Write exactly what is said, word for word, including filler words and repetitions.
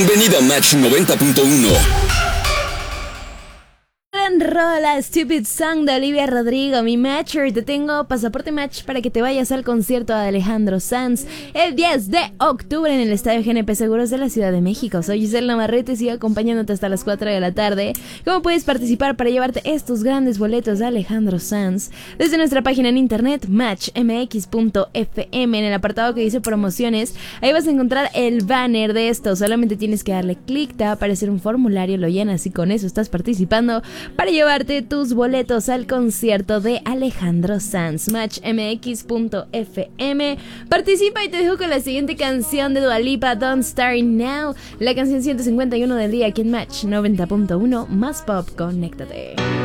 Bienvenido a Match noventa punto uno. Gran rola, Stupid Song de Olivia Rodrigo, mi matcher. Te tengo pasaporte match para que te vayas al concierto de Alejandro Sanz el diez de octubre en el Estadio G N P Seguros de la Ciudad de México. Soy Giselle Navarrete y sigo acompañándote hasta las cuatro de la tarde. ¿Cómo puedes participar para llevarte estos grandes boletos de Alejandro Sanz? Desde nuestra página en internet match m x punto f m, en el apartado que dice promociones, ahí vas a encontrar el banner de esto. Solamente tienes que darle clic, te va a aparecer un formulario, lo llenas y con eso estás participando para llevarte tus boletos al concierto de Alejandro Sanz. match m x punto f m. Participa y te dejo con la siguiente canción de Dua Lipa, Don't Start Now, la canción ciento cincuenta y uno del día aquí en Match noventa punto uno, más pop, conéctate.